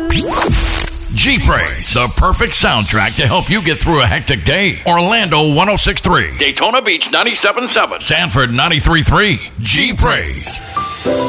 G-Praise, the perfect soundtrack to help you get through a hectic day. Orlando 106.3, Daytona Beach 97.7, Sanford 93.3. G-Praise.